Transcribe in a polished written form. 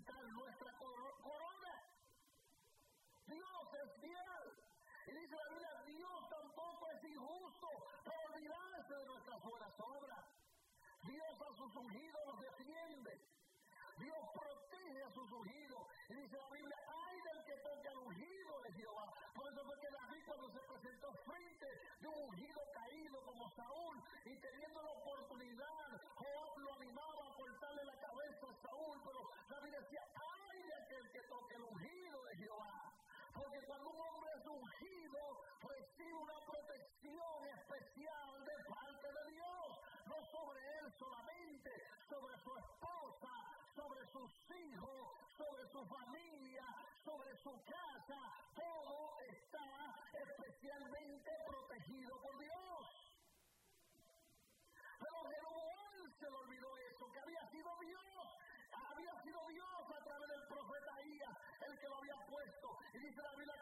quitar nuestra corona. Dios es fiel. Y dice la Biblia, Dios tampoco es injusto para olvidarse de nuestras buenas obras. Dios a sus ungidos los defiende. Dios protege a sus ungidos. Y dice la Biblia, ay del que toque al ungido de Jehová. Por eso fue que David, cuando se presentó frente de un ungido caído como Saúl, y teniendo la oportunidad, Joab lo animaba a cortarle la cabeza a Saúl, pero David decía, ay de aquel que toque el ungido de Jehová. Porque cuando un hombre es ungido, recibe una protección especial de parte de Dios. No sobre él solamente, sobre su esposa, sobre sus hijos, sobre su familia, sobre su casa. Todo está especialmente protegido por Dios. Pero Jeroboam se le olvidó eso, que había sido Dios a través del profeta Ahías el que lo había puesto. Y dice la Biblia